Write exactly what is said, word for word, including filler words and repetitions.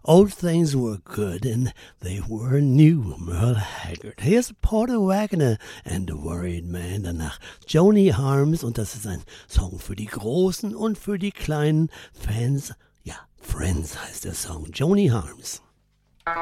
Old things were good and they were new, Merle Haggard. Here's Porter Wagoner and the Worried Man, danach Joni Harms, und das ist ein Song für die großen und für die kleinen Fans. Ja, Friends heißt der Song, Joni Harms.